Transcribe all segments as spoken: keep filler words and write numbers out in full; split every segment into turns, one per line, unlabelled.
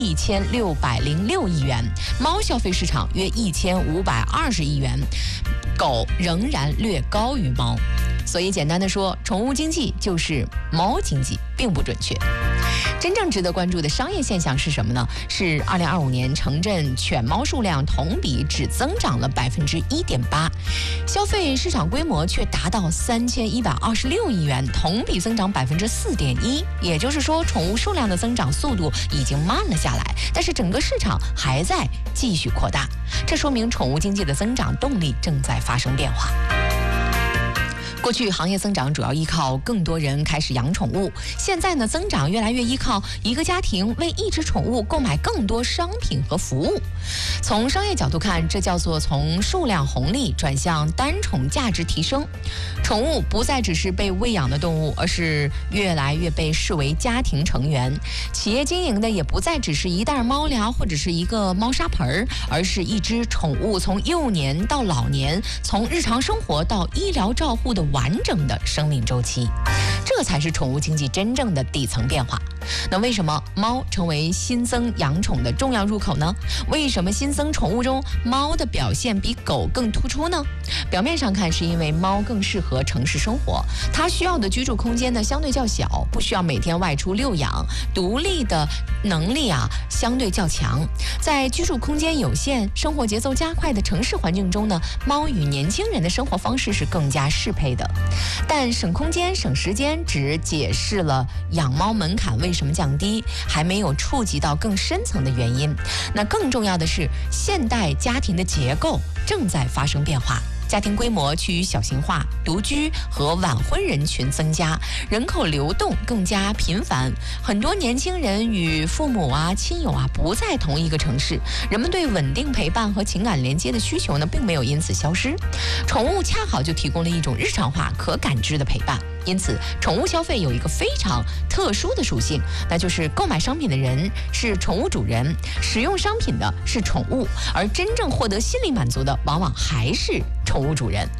一千六百零六亿元，猫消费市场约一千五百二十亿元，狗仍然略高于猫。所以简单的说，宠物经济就是猫经济，并不准确。真正值得关注的商业现象是什么呢？是二零二五年城镇犬猫数量同比只增长了百分之一点八，消费市场规模却达到三千一百二十六亿元，同比增长百分之四点一。也就是说，宠物数量的增长速度已经慢了下来，但是整个市场还在继续扩大，这说明宠物经济的增长动力正在发生变化。过去行业增长主要依靠更多人开始养宠物，现在呢增长越来越依靠一个家庭为一只宠物购买更多商品和服务。从商业角度看，这叫做从数量红利转向单宠价值提升。宠物不再只是被喂养的动物，而是越来越被视为家庭成员。企业经营的也不再只是一袋猫粮或者是一个猫砂盆，而是一只宠物从幼年到老年，从日常生活到医疗照护的完整的生命周期，这才是宠物经济真正的底层变化。那为什么猫成为新增养宠的重要入口呢？为什么新增宠物中猫的表现比狗更突出呢？表面上看是因为猫更适合城市生活，它需要的居住空间呢相对较小，不需要每天外出遛养，独立的能力啊相对较强。在居住空间有限、生活节奏加快的城市环境中呢，猫与年轻人的生活方式是更加适配的。但省空间、省时间只解释了养猫门槛为什么降低，还没有触及到更深层的原因。那更重要的是，现代家庭的结构正在发生变化。家庭规模趋于小型化，独居和晚婚人群增加，人口流动更加频繁。很多年轻人与父母啊、亲友啊不在同一个城市，人们对稳定陪伴和情感连接的需求呢，并没有因此消失。宠物恰好就提供了一种日常化、可感知的陪伴。因此，宠物消费有一个非常特殊的属性，那就是购买商品的人是宠物主人，使用商品的是宠物，而真正获得心理满足的，往往还是宠物主人。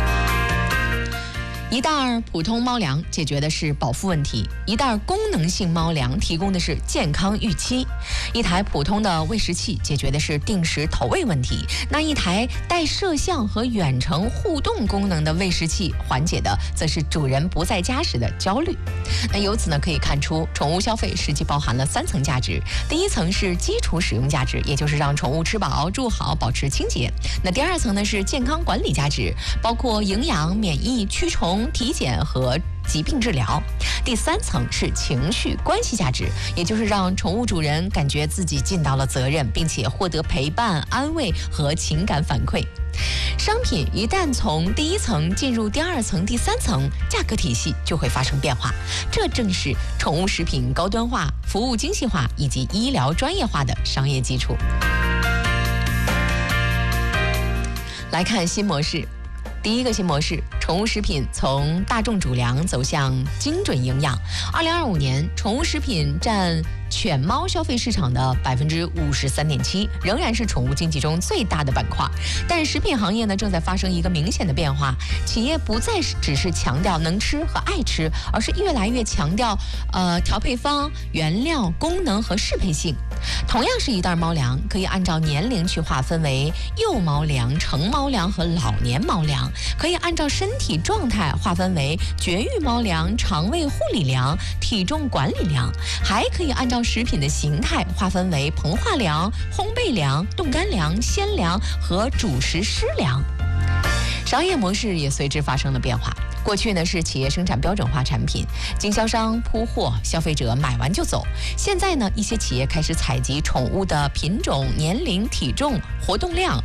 一袋普通猫粮解决的是饱腹问题，一袋功能性猫粮提供的是健康预期，一台普通的喂食器解决的是定时投喂问题，那一台带摄像和远程互动功能的喂食器缓解的则是主人不在家时的焦虑。那由此呢可以看出，宠物消费实际包含了三层价值。第一层是基础使用价值，也就是让宠物吃饱、住好、保持清洁。那第二层呢是健康管理价值，包括营养、免疫、驱虫、体检和疾病治疗。第三层是情绪关系价值，也就是让宠物主人感觉自己尽到了责任，并且获得陪伴、安慰和情感反馈。商品一旦从第一层进入第二层、第三层，价格体系就会发生变化。这正是宠物食品高端化、服务精细化以及医疗专业化的商业基础。来看新模式。第一个新模式，宠物食品从大众主粮走向精准营养。二零二五年，宠物食品占犬猫消费市场的百分之五十三点七，仍然是宠物经济中最大的板块。但食品行业呢，正在发生一个明显的变化，企业不再只是强调能吃和爱吃，而是越来越强调呃调配方、原料、功能和适配性。同样是一袋猫粮，可以按照年龄去划分为幼猫粮、成猫粮和老年猫粮，可以按照身体状态划分为绝育猫粮、肠胃护理粮、体重管理粮，还可以按照食品的形态划分为膨化粮、烘焙粮、冻干粮、鲜粮和主食湿粮。商业模式也随之发生了变化。过去呢是企业生产标准化产品，经销商铺货，消费者买完就走。现在呢，一些企业开始采集宠物的品种、年龄、体重、活动量